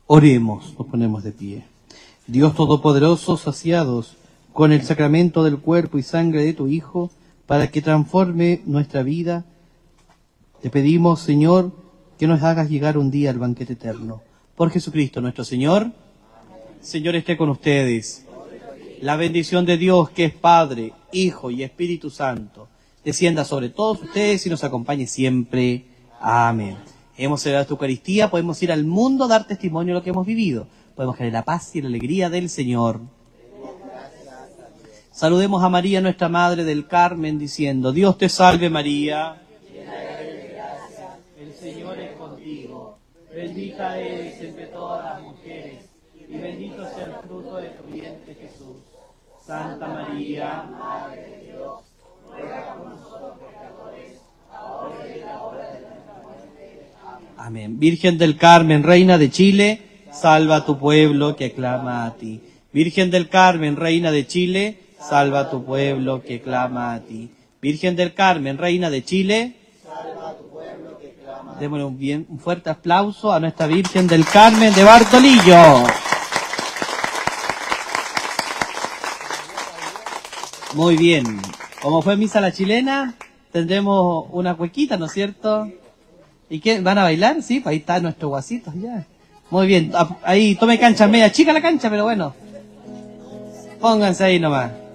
Oremos, nos ponemos de pie. Dios Todopoderoso, saciados con el sacramento del cuerpo y sangre de tu Hijo, para que transforme nuestra vida, te pedimos, Señor, que nos hagas llegar un día al banquete eterno. Por Jesucristo nuestro Señor. Señor, esté con ustedes. La bendición de Dios, que es Padre, Hijo y Espíritu Santo, descienda sobre todos ustedes y nos acompañe siempre. Amén. Hemos celebrado esta Eucaristía, podemos ir al mundo a dar testimonio de lo que hemos vivido. Podemos creer la paz y la alegría del Señor. Saludemos a María, nuestra Madre del Carmen, diciendo: Dios te salve María, llena eres de gracia, el Señor es contigo, bendita eres entre todas las mujeres, y bendito sea el fruto de tu vientre Jesús. Santa María, Madre de Dios, ruega por nosotros pecadores, ahora y en la hora de nuestra muerte. Amén. Amén. Virgen del Carmen, Reina de Chile, salva a tu pueblo que clama a ti. Virgen del Carmen, Reina de Chile, salva a tu pueblo que clama a ti. Virgen del Carmen, Reina de Chile, salva a tu pueblo que clama a ti. Démosle un fuerte aplauso a nuestra Virgen del Carmen de Bartolillo. Muy bien. Como fue misa la chilena, tendremos una cuequita, ¿no es cierto? ¿Y qué? ¿Van a bailar? Sí, ahí están nuestros guasitos ya. Muy bien. Ahí tome cancha media chica la cancha, pero bueno. Pónganse ahí nomás.